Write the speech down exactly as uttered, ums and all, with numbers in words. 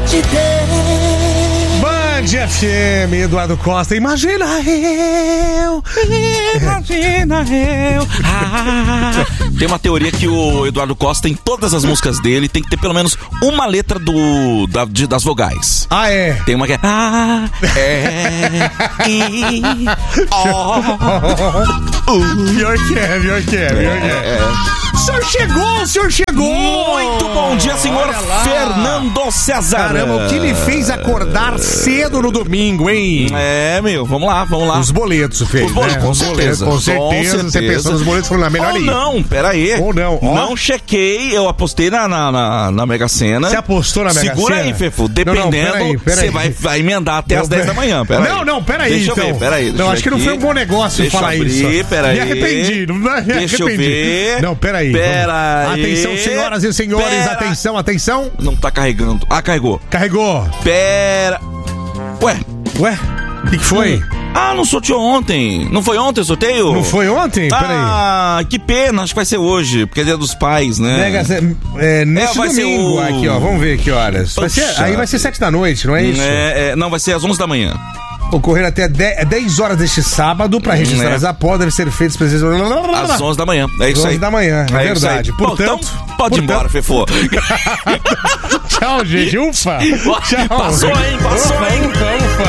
te dei. Band F M, Eduardo Costa, imagina eu. Imagina eu. Ah. Tem uma teoria que o Eduardo Costa, em todas as músicas dele, tem que ter pelo menos uma letra do, da, de, das vogais. Ah, é? Tem uma que é A, E, I, O. Uh. Pior que é, pior que é, pior que é. é. O senhor chegou, o senhor chegou! Muito bom dia, senhor Fernando César! Caramba, o que me fez acordar cedo no domingo, hein? É, meu, vamos lá, vamos lá. Os boletos, Fê. Os boletos, né? com, Os certeza, boletos, com certeza. Com certeza. Você pensou nos boletos, falou, na melhor Ou ir. não, peraí. Ou não. Ó. Não chequei, eu apostei na, na, na, na Mega Sena. Você apostou na Mega Segura Sena? aí, Fefo. Dependendo, você vai, vai emendar até não, as dez da manhã. Pera não, aí. não, peraí, deixa então. Eu ver, peraí, não, acho que não foi um bom negócio deixa falar eu abrir, isso. Peraí. Me arrependi, não me arrependi. Deixa eu ver. Não, peraí. Peraí. Atenção, senhoras e senhores, Pera. atenção, atenção. Não tá carregando. Ah, carregou. Carregou. Pera. Ué. Ué? O que, que foi? Hum. Ah, não sorteou ontem. Não foi ontem o sorteio? Não foi ontem? Peraí. Ah, que pena. Acho que vai ser hoje, porque é dia dos pais, né? Mega, é, nesse é, vai domingo, ser o... aqui, ó. Vamos ver que horas. Vai ser, aí vai ser sete da noite, não é isso? É, é, não, vai ser às onze da manhã. Ocorrer até dez horas deste sábado para registrar é. as apostas, deve ser feito às onze da manhã. É isso aí. onze da manhã, é, é verdade. Portanto, Bom, então, pode ir embora, Fefô. Tchau, gente. Ufa. Tchau. Passou, hein? Passou, ufa, hein? Ufa, ufa.